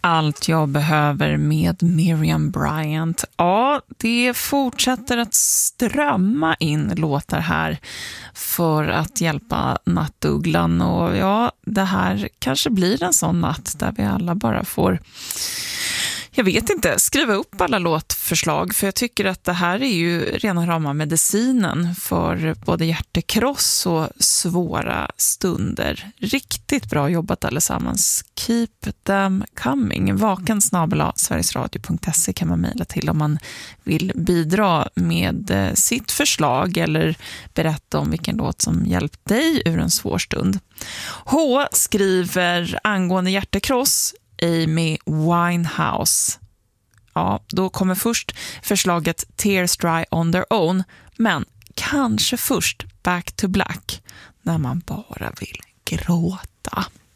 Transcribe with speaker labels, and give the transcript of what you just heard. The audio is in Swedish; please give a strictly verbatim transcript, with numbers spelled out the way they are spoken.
Speaker 1: Allt jag behöver med Miriam Bryant. Ja, det fortsätter att strömma in låtar här för att hjälpa nattugglan. Och ja, det här kanske blir en sån natt där vi alla bara får, jag vet inte, skriva upp alla låtförslag. För jag tycker att det här är ju rena rama medicinen för både hjärtekross och svåra stunder. Riktigt bra jobbat allesammans. Keep them coming. Vaken snabel-a sverigesradio punkt se kan man mejla till om man vill bidra med sitt förslag eller berätta om vilken låt som hjälpt dig ur en svår stund. H skriver angående hjärtekross Amy Winehouse. Ja, då kommer först förslaget Tears Dry on Their Own, men kanske först Back to Black när man bara vill gråta.